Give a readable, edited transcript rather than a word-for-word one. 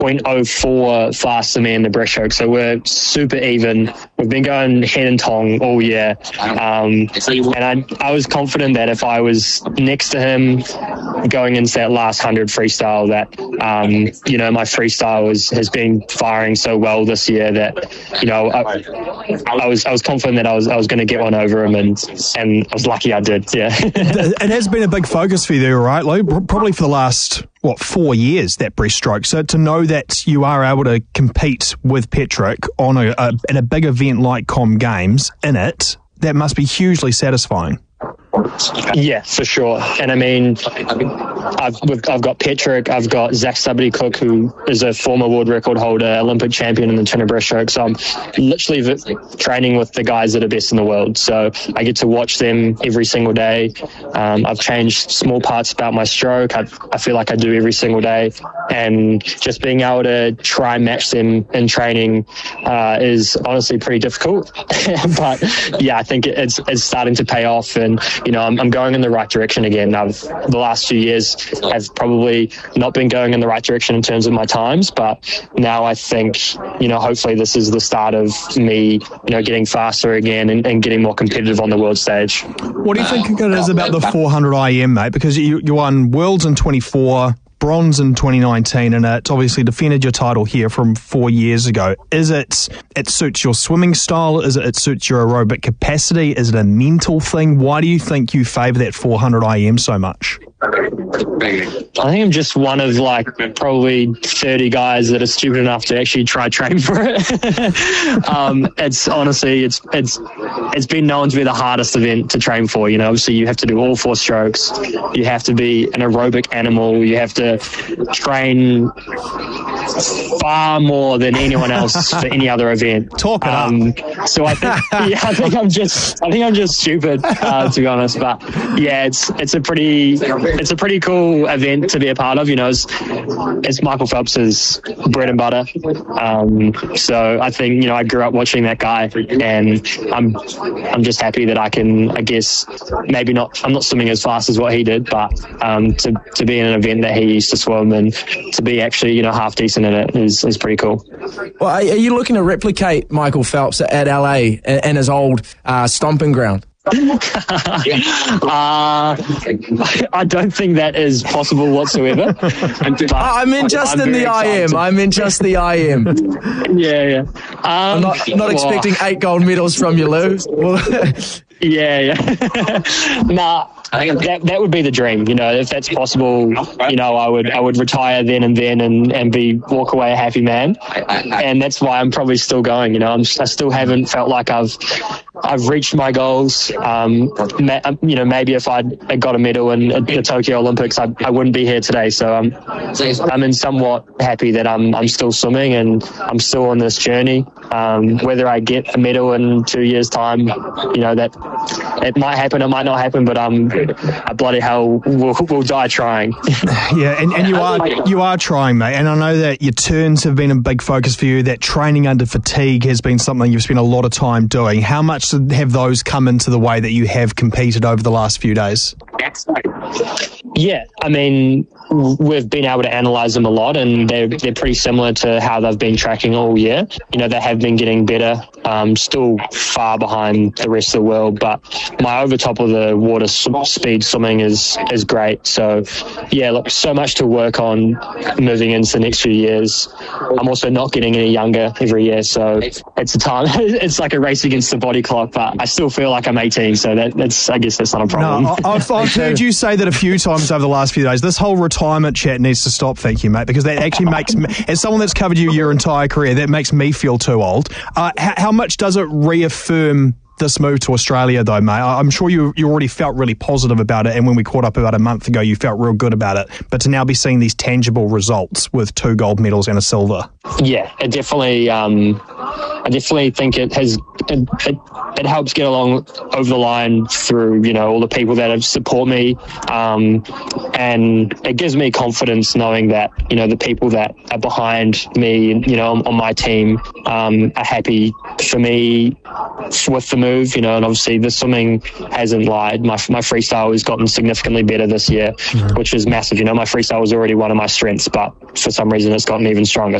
0.04 faster than me in the breaststroke. So we're super even. We've been going head and tongue all year. And I was confident that if I was next to him going into that last 100 freestyle, that, my freestyle has been firing so well this year that, I was confident that I was going to get one over him, and I was lucky I did. Yeah. It has been a big focus for you, right, Lou? Probably for the last 4 years, that breaststroke. So to know that you are able to compete with Patrick on in a big event like Com Games in it, that must be hugely satisfying. Yeah, for sure. And I mean, I've got Patrick, I've got Zach Stubberty-Cook, who is a former world record holder, Olympic champion in the 200 breaststroke. So I'm literally training with the guys that are best in the world. So I get to watch them every single day. I've changed small parts about my stroke. I feel like I do every single day. And just being able to try and match them in training is honestly pretty difficult. But yeah, I think it's starting to pay off, and I'm going in the right direction again. The last few years have probably not been going in the right direction in terms of my times, but now I think hopefully this is the start of me getting faster again and getting more competitive on the world stage. What do you think it is about the 400 IM, mate? Because you won Worlds in 24, bronze in 2019, and it obviously defended your title here from 4 years ago. Is it suits your swimming style? Is it suits your aerobic capacity? Is it a mental thing? Why do you think you favour that 400 IM so much? I think I'm just one of probably 30 guys that are stupid enough to actually try train for it. It's honestly, it's been known to be the hardest event to train for. Obviously you have to do all 4 strokes. You have to be an aerobic animal. You have to train far more than anyone else for any other event. Talk it up. So I think I'm just stupid, to be honest. But yeah, it's a pretty cool event to be a part of. It's Michael Phelps's bread and butter. So I think I grew up watching that guy, and I'm just happy that I can. I guess maybe not. I'm not swimming as fast as what he did, but to be in an event that he used to swim and to be actually half decent in it is pretty cool. Well, are you looking to replicate Michael Phelps at LA and his old stomping ground? I don't think that is possible whatsoever. I'm in just the IM. Yeah. I'm not expecting 8 gold medals from you, Lou. Yeah. Nah, I think that would be the dream. If that's possible, I would retire then and walk away a happy man. And that's why I'm probably still going. I still haven't felt like I've reached my goals. Maybe if I'd got a medal in the Tokyo Olympics, I wouldn't be here today. So I'm in somewhat happy that I'm still swimming and I'm still on this journey. Whether I get a medal in 2 years' time, that it might happen, it might not happen, but I bloody hell will die trying. Yeah, and you are trying, mate. And I know that your turns have been a big focus for you. That training under fatigue has been something you've spent a lot of time doing. How much have those come into the way that you have competed over the last few days? Yeah, I mean, we've been able to analyse them a lot, and they're pretty similar to how they've been tracking all year. They have been getting better, still far behind the rest of the world, but my over top of the water speed swimming is great. So yeah, look, so much to work on moving into the next few years. I'm also not getting any younger every year, so it's a time. It's like a race against the body clock, but I still feel like I'm 18, so I guess that's not a problem. No, I've heard you say that a few times over the last few days. This whole retirement chat needs to stop, thank you, mate, because that actually makes me, as someone that's covered you your entire career, that makes me feel too old. How much does it reaffirm this move to Australia, though, mate? I'm sure you already felt really positive about it, and when we caught up about a month ago, you felt real good about it. But to now be seeing these tangible results with 2 gold medals and a silver. Yeah, it definitely. I definitely think it has. It helps get along over the line through all the people that have support me, and it gives me confidence knowing that the people that are behind me, on my team, are happy for me with the move move, you know, and obviously the swimming hasn't lied. My freestyle has gotten significantly better this year, which is massive. You know, my freestyle was already one of my strengths, but for some reason it's gotten even stronger.